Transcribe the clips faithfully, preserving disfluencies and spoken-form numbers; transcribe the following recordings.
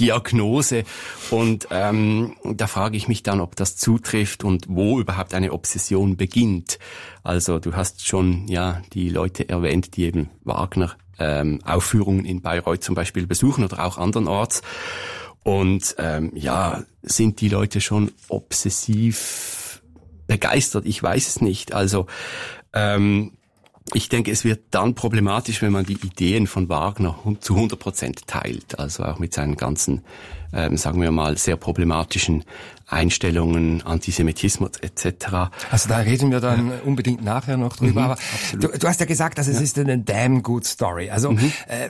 Diagnose. Und ähm, da frage ich mich dann, ob das zutrifft und wo überhaupt eine Obsession beginnt. Also du hast schon ja die Leute erwähnt, die eben Wagner ähm, Aufführungen in Bayreuth zum Beispiel besuchen oder auch andernorts. Und ähm, ja, sind die Leute schon obsessiv begeistert? Ich weiß es nicht. Also ähm, ich denke, es wird dann problematisch, wenn man die Ideen von Wagner zu hundert Prozent teilt. Also auch mit seinen ganzen, ähm, sagen wir mal, sehr problematischen Einstellungen, Antisemitismus et cetera. Also da reden wir dann ja. unbedingt nachher noch drüber. Mhm, aber du, du hast ja gesagt, dass es ja. ist eine damn good story. Also mhm. äh,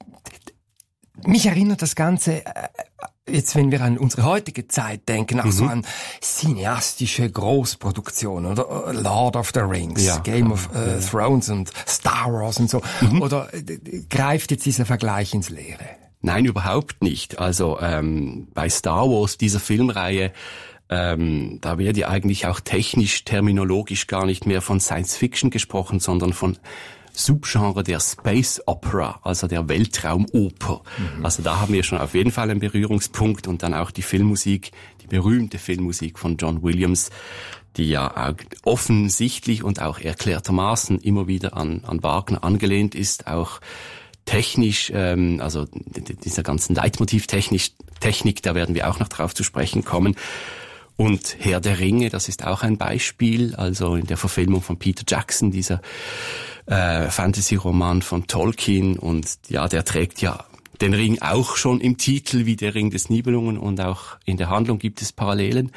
mich erinnert das Ganze... Äh, Jetzt, wenn wir an unsere heutige Zeit denken, auch mhm. so an cineastische Großproduktionen oder Lord of the Rings, ja. Game of äh, ja. Thrones und Star Wars und so, mhm. oder äh, greift jetzt dieser Vergleich ins Leere? Nein, überhaupt nicht. Also ähm, bei Star Wars, dieser Filmreihe, ähm, da wird ja eigentlich auch technisch, terminologisch gar nicht mehr von Science Fiction gesprochen, sondern von Subgenre der Space Opera, also der Weltraumoper. Mhm. Also da haben wir schon auf jeden Fall einen Berührungspunkt und dann auch die Filmmusik, die berühmte Filmmusik von John Williams, die ja auch offensichtlich und auch erklärtermaßen immer wieder an, an Wagner angelehnt ist, auch technisch, ähm, also dieser ganzen Leitmotivtechnik, Technik, da werden wir auch noch drauf zu sprechen kommen. Und Herr der Ringe, das ist auch ein Beispiel, also in der Verfilmung von Peter Jackson, dieser äh, Fantasy-Roman von Tolkien. Und ja, der trägt ja den Ring auch schon im Titel wie der Ring des Nibelungen und auch in der Handlung gibt es Parallelen.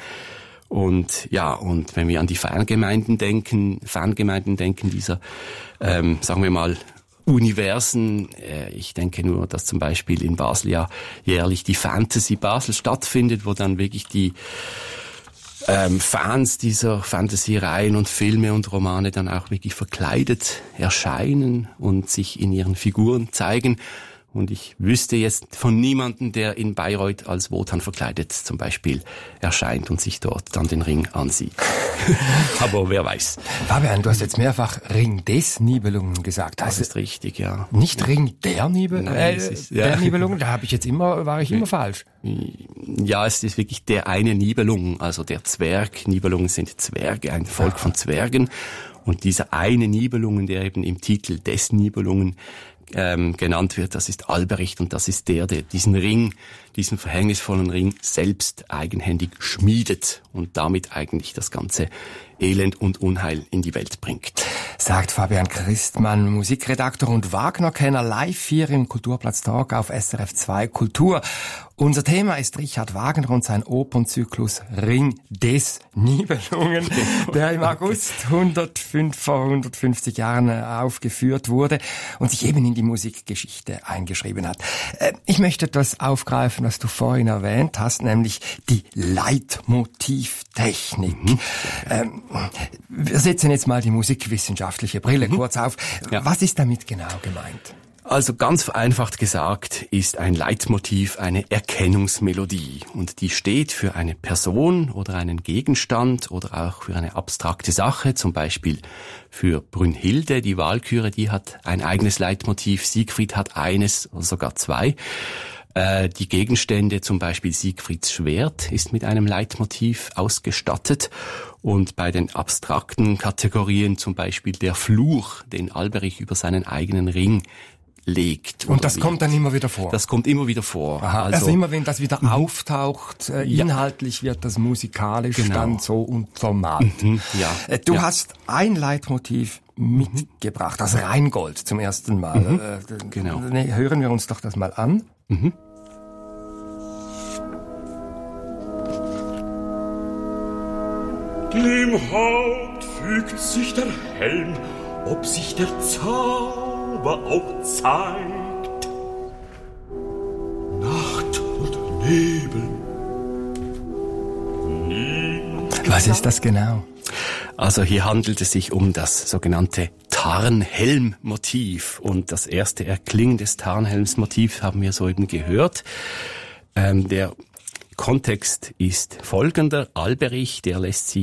Und ja, und wenn wir an die Fangemeinden denken, Fangemeinden denken dieser, ähm, sagen wir mal, Universen. Äh, ich denke nur, dass zum Beispiel in Basel ja jährlich die Fantasy Basel stattfindet, wo dann wirklich die ähm, Fans dieser Fantasy-Reihen und Filme und Romane dann auch wirklich verkleidet erscheinen und sich in ihren Figuren zeigen. Und ich wüsste jetzt von niemandem, der in Bayreuth als Wotan verkleidet zum Beispiel erscheint und sich dort dann den Ring ansieht. Aber wer weiß. Fabian, du hast jetzt mehrfach Ring des Nibelungen gesagt. Das ist richtig, ja. Nicht ja. Ring der Nibelungen? Nein, äh, es ist, der ja. Nibelungen, da habe ich jetzt immer, war ich immer falsch. Ja, es ist wirklich der eine Nibelung, also der Zwerg. Nibelungen sind Zwerge, ein Volk von Zwergen. Und dieser eine Nibelungen, der eben im Titel des Nibelungen ähm, genannt wird, das ist Albericht und das ist der, der diesen Ring, diesen verhängnisvollen Ring selbst eigenhändig schmiedet und damit eigentlich das ganze Elend und Unheil in die Welt bringt. Sagt Fabian Christmann, Musikredakteur und Wagner-Kenner, live hier im Kulturplatz Talk auf S R F zwei Kultur. Unser Thema ist Richard Wagner und sein Opernzyklus Ring des Nibelungen, der im August hundertfünf, vor hundertfünfzig Jahren aufgeführt wurde und sich eben in die Musikgeschichte eingeschrieben hat. Ich möchte etwas aufgreifen, was du vorhin erwähnt hast, nämlich die Leitmotivtechnik. Mhm. Ähm, wir setzen jetzt mal die musikwissenschaftliche Brille mhm. kurz auf. Ja. Was ist damit genau gemeint? Also ganz vereinfacht gesagt ist ein Leitmotiv eine Erkennungsmelodie und die steht für eine Person oder einen Gegenstand oder auch für eine abstrakte Sache, zum Beispiel für Brünnhilde, die Walküre, die hat ein eigenes Leitmotiv, Siegfried hat eines oder sogar zwei. Äh, die Gegenstände, zum Beispiel Siegfrieds Schwert, ist mit einem Leitmotiv ausgestattet. Und bei den abstrakten Kategorien, zum Beispiel der Fluch, den Alberich über seinen eigenen Ring legt. Und das wie. kommt dann immer wieder vor? Das kommt immer wieder vor. Aha, also, also immer wenn das wieder mhm. auftaucht, äh, inhaltlich ja. wird das musikalisch genau. dann so untermalt. Mhm. Ja. Äh, du ja. hast ein Leitmotiv mitgebracht, das Rheingold zum ersten Mal. Mhm. Äh, genau. Ne, hören wir uns doch das mal an. Mhm. Dem Haupt fügt sich der Helm, ob sich der Zauber auch zeigt. Nacht und Nebel. Was ist das genau? Also hier handelt es sich um das sogenannte Tarnhelm-Motiv. Und das erste Erklingen des Tarnhelms-Motivs haben wir soeben gehört. Ähm, der Kontext ist folgender. Alberich, der lässt sich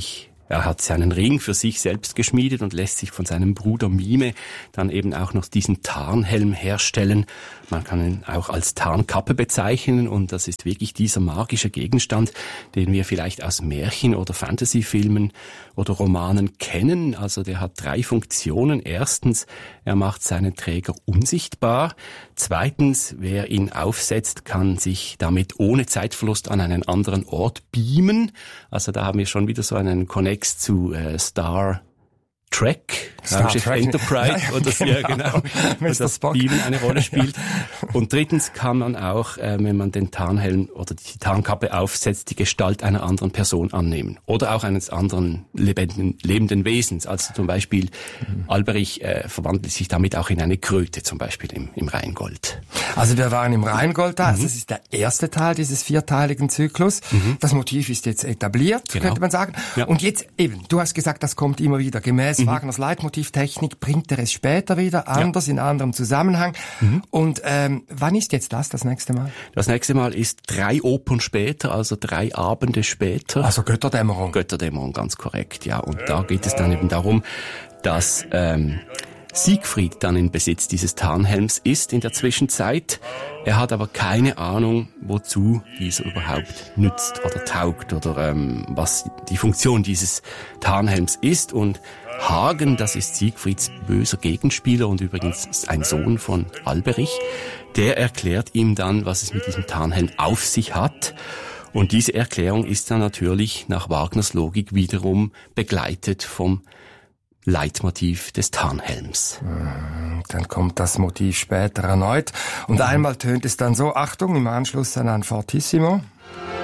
Er hat seinen Ring für sich selbst geschmiedet und lässt sich von seinem Bruder Mime dann eben auch noch diesen Tarnhelm herstellen. Man kann ihn auch als Tarnkappe bezeichnen und das ist wirklich dieser magische Gegenstand, den wir vielleicht aus Märchen- oder Fantasyfilmen oder Romanen kennen. Also der hat drei Funktionen. Erstens, er macht seinen Träger unsichtbar. Zweitens, wer ihn aufsetzt, kann sich damit ohne Zeitverlust an einen anderen Ort beamen. Also da haben wir schon wieder so einen Connex zu äh, Star Trek, Star Trek Enterprise, ja, oder genau, ja, genau wo das Spock. Beamen eine Rolle spielt. Und drittens kann man auch, äh, wenn man den Tarnhelm oder die Tarnkappe aufsetzt, die Gestalt einer anderen Person annehmen. Oder auch eines anderen lebenden, lebenden Wesens. Also zum Beispiel mhm. Alberich äh, verwandelt sich damit auch in eine Kröte, zum Beispiel im, im Rheingold. Also wir waren im Rheingold da, mhm. das ist der erste Teil dieses vierteiligen Zyklus. Mhm. Das Motiv ist jetzt etabliert, genau. könnte man sagen. Ja. Und jetzt eben, du hast gesagt, das kommt immer wieder gemäß Mhm. Wagners Leitmotivtechnik bringt er es später wieder, anders, ja. in anderem Zusammenhang. Mhm. Und ähm, wann ist jetzt das, das nächste Mal? Das nächste Mal ist drei Opern später, also drei Abende später. Also Götterdämmerung. Götterdämmerung, ganz korrekt, ja. Und da geht es dann eben darum, dass ähm, Siegfried dann in Besitz dieses Tarnhelms ist in der Zwischenzeit. Er hat aber keine Ahnung, wozu dieser überhaupt nützt oder taugt oder ähm, was die Funktion dieses Tarnhelms ist. Und Hagen, das ist Siegfrieds böser Gegenspieler und übrigens ein Sohn von Alberich, der erklärt ihm dann, was es mit diesem Tarnhelm auf sich hat. Und diese Erklärung ist dann natürlich nach Wagners Logik wiederum begleitet vom Leitmotiv des Tarnhelms. Dann kommt das Motiv später erneut und einmal tönt es dann so, Achtung, im Anschluss an ein Fortissimo.